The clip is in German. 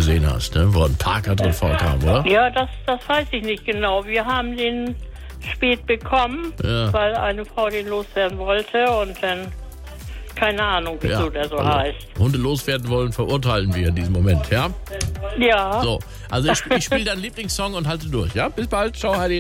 gesehen hast, ne? Wo ein Parker drin vorkam, oder? Ja, das weiß ich nicht genau. Wir haben den spät bekommen, weil eine Frau den loswerden wollte und dann keine Ahnung, wieso der so heißt. Hunde loswerden wollen, verurteilen wir in diesem Moment, ja? Ja. So, also ich spiele deinen Lieblingssong und halte durch, ja? Bis bald, ciao Heidi.